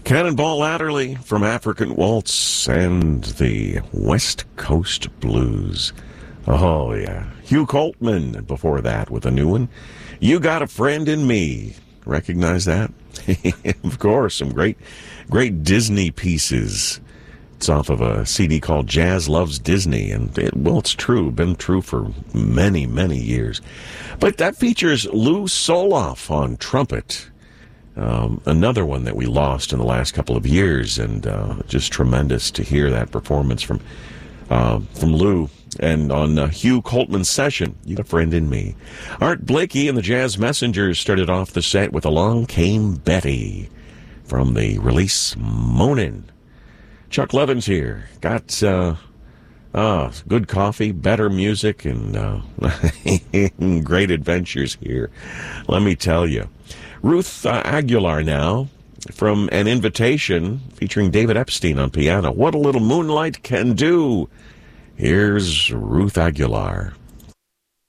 Cannonball Adderley from African Waltz and the West Coast Blues. Oh, yeah. Hugh Coltman before that with a new one. You Got a Friend in Me. Recognize that? Of course, some great Disney pieces. It's off of a CD called Jazz Loves Disney, and it's true, been true for many, many years. But that features Lou Soloff on trumpet, another one that we lost in the last couple of years, and just tremendous to hear that performance from Lou. And on Hugh Coltman's session, You Got a Friend in Me. Art Blakey and the Jazz Messengers started off the set with Along Came Betty from the release Moanin'. Chuck Levin's here. Got good coffee, better music, and great adventures here. Let me tell you. Ruth Aguilar now from An Invitation featuring David Epstein on piano. What a Little Moonlight Can Do. Here's Ruth Aguilar.